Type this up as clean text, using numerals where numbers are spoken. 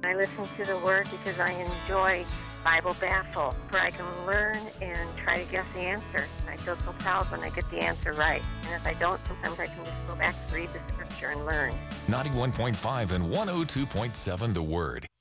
I listen to the Word because I enjoy Bible Baffle, where I can learn and try to guess the answer. And I feel so proud when I get the answer right. And if I don't, sometimes I can just go back to read the scripture and learn. 91.5 and 102.7 The Word.